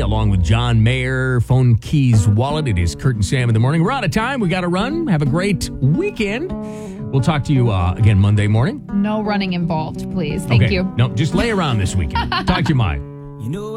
along with John Mayer, Phone Keys Wallet. It is Kurt and Sam in the morning. We're out of time. We got to run. Have a great weekend. We'll talk to you again Monday morning. No running involved, please. Thank you. No, just lay around this weekend. Talk to you, Mike.